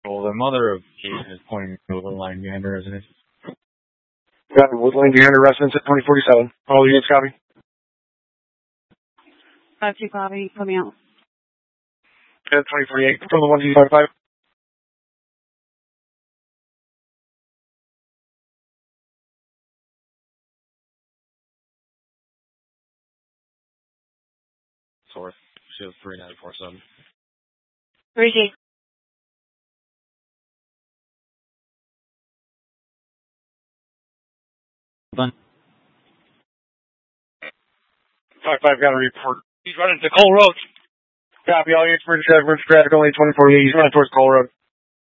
Well, the mother of Kate is pointing to the line behind her residence. Got it. Woodland Gander residence at 2047. All units copy. 5-2 copy. Coming out. At 2048 from the 1255. Source. She has 3947. 3G. Done. 55 got a report. He's running to Cole Road. Copy. All units emergency traffic only 2048. He's running towards Cole Road.